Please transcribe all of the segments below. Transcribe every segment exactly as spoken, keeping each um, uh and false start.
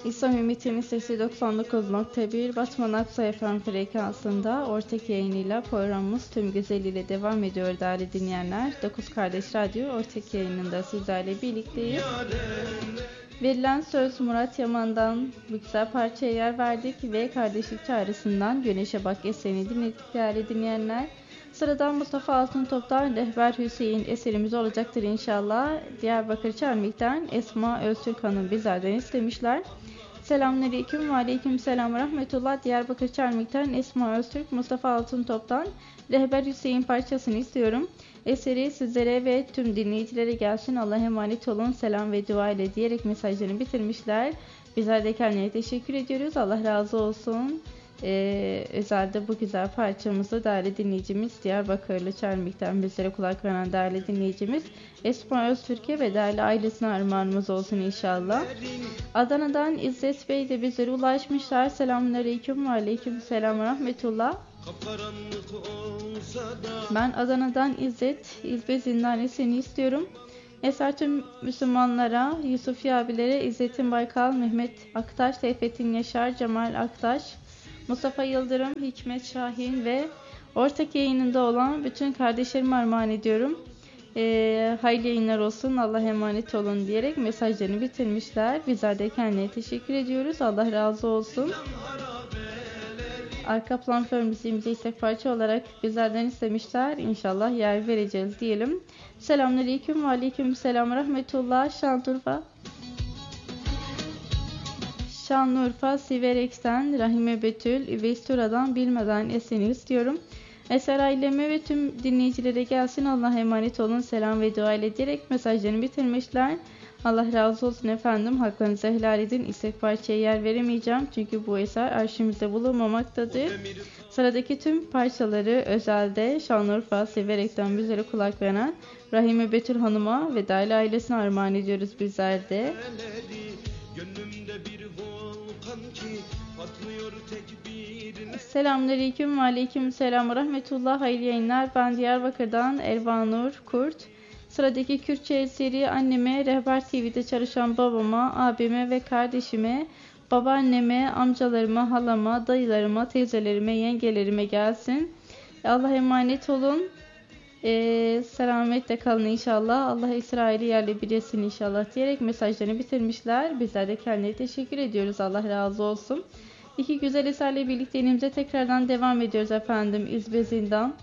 İslam Ümmeti'nin sesi doksan dokuz nokta bir Batman Aksa F M frekansında ortak yayınıyla programımız tüm güzelliğiyle devam ediyor değerli dinleyenler. Dokuz Kardeş Radyo ortak yayınında sizlerle birlikteyiz. Verilen söz Murat Yaman'dan bu güzel parçaya yer verdik ve Kardeşlik Çağrısı'ndan Güneşe Bak eserini dinledik değerli dinleyenler. Sıradan Mustafa Altıntop'tan Rehber Hüseyin eserimiz olacaktır inşallah. Diyarbakır Çarmık'tan Esma Öztürk Hanım bizlerden istemişler. Selamünaleyküm ve aleyküm selam ve rahmetullah. Diyarbakır Çarmık'tan Esma Öztürk, Mustafa Altıntop'tan Rehber Hüseyin parçasını istiyorum. Eseri sizlere ve tüm dinleyicilere gelsin. Allah'a emanet olun. Selam ve dua ile diyerek mesajlarını bitirmişler. Bizler de kendilerine teşekkür ediyoruz. Allah razı olsun. Ee, özelde bu güzel parçamızı değerli dinleyicimiz Diyarbakırlı Çarmık'tan bizlere kulak veren değerli dinleyicimiz Esma Öztürk'e ve değerli ailesine armağanımız olsun inşallah. Adana'dan İzzet Bey de bizlere ulaşmışlar. Selamünaleyküm ve aleyküm selam ve rahmetullah. Ben Adana'dan İzzet, İzbe Zindanesi'ni istiyorum. Eser tüm Müslümanlara, Yusuf abilere, İzzettin Baykal, Mehmet Aktaş, Seyfettin Yaşar, Cemal Aktaş, Mustafa Yıldırım, Hikmet Şahin ve ortak yayınında olan bütün kardeşlerime armağan ediyorum. Ee, hayırlı yayınlar olsun, Allah'a emanet olun diyerek mesajlarını bitirmişler. Bizler de kendine teşekkür ediyoruz. Allah razı olsun. Arka plan fön müziğimize istek parça olarak bizlerden istemişler. İnşallah yer vereceğiz diyelim. Selamünaleyküm ve aleyküm selam rahmetullah. Şanlıurfa. Şanlıurfa Siverek'ten Rahime Betül Vestura'dan Bilmeden eseni istiyorum. Eser aileme ve tüm dinleyicilere gelsin. Allah'a emanet olun. Selam ve dua ile direkt mesajlarını bitirmişler. Allah razı olsun efendim. Haklarınızı helal edin. İstek parçaya yer veremeyeceğim. Çünkü bu eser arşivimizde bulunmamaktadır. Sıradaki tüm parçaları özelde Şanlıurfa Siverek'ten bizlere kulak veren Rahime Betül Hanım'a ve değerli ailesine armağan ediyoruz bizler de. Selamünaleyküm ve aleyküm selam ve rahmetullah. Hayırlı yayınlar. Ben Diyarbakır'dan Ervanur Kurt. Sıradaki Kürtçe eseri anneme, Rehber T V'de çalışan babama, abime ve kardeşime, babaanneme, amcalarıma, halama, dayılarıma, teyzelerime, yengelerime gelsin. Allah'a emanet olun. Ee, selametle kalın inşallah. Allah İsrail'i yerle bir etsin inşallah diyerek mesajlarını bitirmişler. Bizler de kendine teşekkür ediyoruz. Allah razı olsun. İki güzel eserle birlikte elimize tekrardan devam ediyoruz efendim. İzbe Zindan.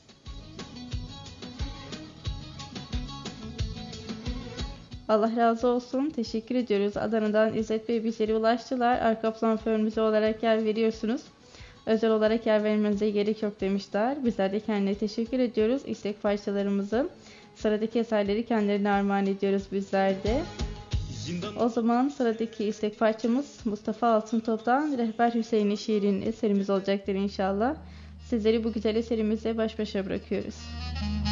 Allah razı olsun. Teşekkür ediyoruz. Adana'dan İzzet Bey bizlere ulaştılar. Arka plan fönümüze olarak yer veriyorsunuz. Özel olarak yer vermenize gerek yok demişler. Bizler de kendine teşekkür ediyoruz. İstek parçalarımızı, sıradaki eserleri kendilerine armağan ediyoruz bizler de. O zaman sıradaki istek parçamız Mustafa Altıntop'tan Rehber Hüseyin'in şiirinin eserimiz olacaktır inşallah. Sizleri bu güzel eserimizle baş başa bırakıyoruz.